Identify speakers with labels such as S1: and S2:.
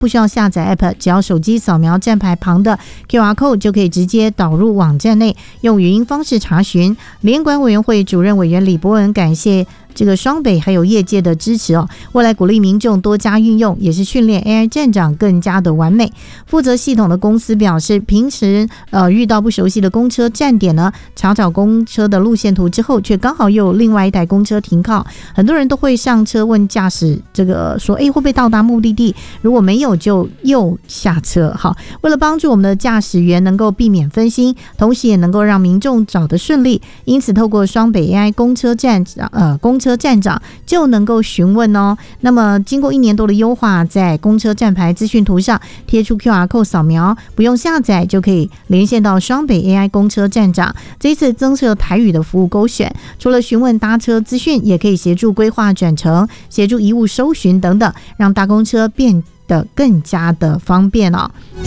S1: 不需要下载 App， 只要手机扫描站牌旁的 QR Code 就可以直接导入网站内，用语音方式查询。联管委员会主任委员李博文感谢这个双北还有业界的支持未来鼓励民众多加运用，也是训练 AI 站长更加的完美。负责系统的公司表示，平时遇到不熟悉的公车站点呢，查找公车的路线图之后，却刚好又有另外一台公车停靠，很多人都会上车问驾驶这个说，会不会到达目的地？如果没有就又下车。好，为了帮助我们的驾驶员能够避免分心，同时也能够让民众找得顺利，因此透过双北 AI 公车站长就能够询问那么经过1年多的优化，在公车站牌资讯图上贴出 QR Code 扫描，不用下载就可以连线到双北 AI 公车站长。这一次增设台语的服务勾选，除了询问搭车资讯，也可以协助规划转乘，协助遗物搜寻等等，让搭公车变得更加的方便